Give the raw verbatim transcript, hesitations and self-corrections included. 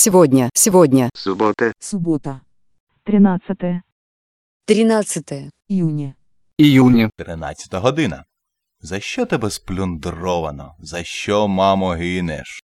Сегодня. Сегодня. Субота. Суббота. тринадцяте Тринадцатое. Июня. Июня. Тринадцята година. За що тебе сплюндровано? За що, мамо, гинеш?